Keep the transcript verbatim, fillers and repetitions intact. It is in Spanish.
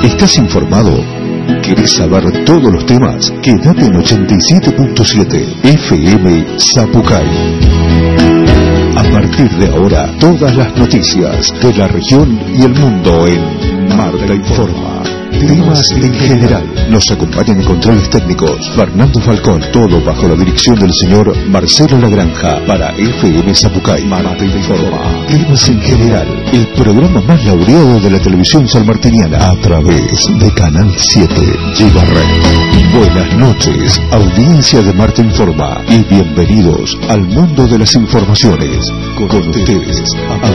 ¿Estás informado? ¿Querés saber todos los temas? Quédate en ochenta y siete punto siete F M Zapucay. A partir de ahora, todas las noticias de la región y el mundo en Marta Informa. Temas en general. Nos acompañan en controles técnicos Fernando Falcón, todo bajo la dirección del señor Marcelo Lagranja para F M Zapucay. Marta Informa. Temas en general, el programa más laureado de la televisión salmartiniana a través de Canal siete Giga Red. Buenas noches, audiencia de Marta Informa, y bienvenidos al mundo de las informaciones. Con ustedes,